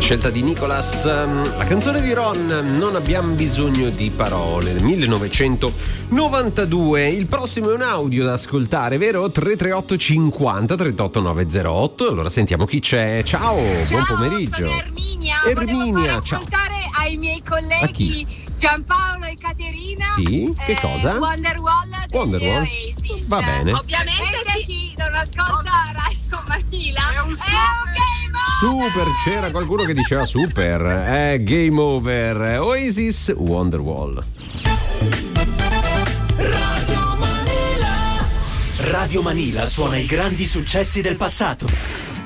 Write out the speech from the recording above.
Scelta di Nicolas, la canzone di Ron, Non abbiamo bisogno di parole, del 1992. Il prossimo è un audio da ascoltare, vero? 338 50 38 908. Allora sentiamo chi c'è. Ciao, buon pomeriggio. Sono Erminia. Erminia, Volevo far ciao. ascoltare ai miei colleghi Giampaolo e Caterina. Sì, che cosa? Wonderwall degli Wonderwall? Oasis. Va bene. Ovviamente chi non ascolta Radio Manila è un game Super, c'era qualcuno che diceva super. Game over. Oasis, Wonderwall. Radio Manila suona i grandi successi del passato.